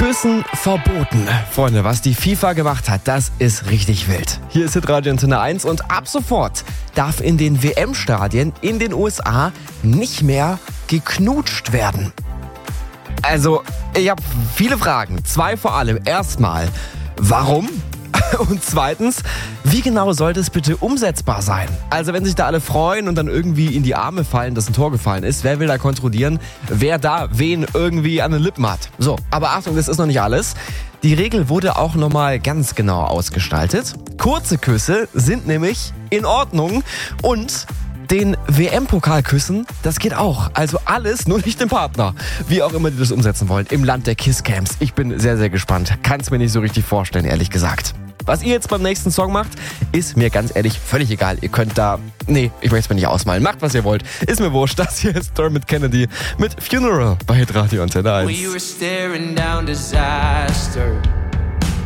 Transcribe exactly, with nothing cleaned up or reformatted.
Küssen verboten. Freunde, was die FIFA gemacht hat, das ist richtig wild. Hier ist Hitradio Antenne eins und ab sofort darf in den W M-Stadien in den U S A nicht mehr geknutscht werden. Also, ich habe viele Fragen. Zwei vor allem. Erstmal, warum? Und zweitens, wie genau sollte es bitte umsetzbar sein? Also wenn sich da alle freuen und dann irgendwie in die Arme fallen, dass ein Tor gefallen ist, wer will da kontrollieren, wer da wen irgendwie an den Lippen hat? So, aber Achtung, das ist noch nicht alles. Die Regel wurde auch nochmal ganz genau ausgestaltet. Kurze Küsse sind nämlich in Ordnung und den W M-Pokal küssen, das geht auch. Also alles, nur nicht den Partner. Wie auch immer die das umsetzen wollen, im Land der Kisscams. Ich bin sehr, sehr gespannt. Kann es mir nicht so richtig vorstellen, ehrlich gesagt. Was ihr jetzt beim nächsten Song macht, ist mir ganz ehrlich völlig egal. Ihr könnt da... Nee, ich möchte es mir nicht ausmalen. Macht, was ihr wollt. Ist mir wurscht. Das hier ist Dermot Kennedy mit Funeral bei Hitradio Antenne eins. We were staring down disaster.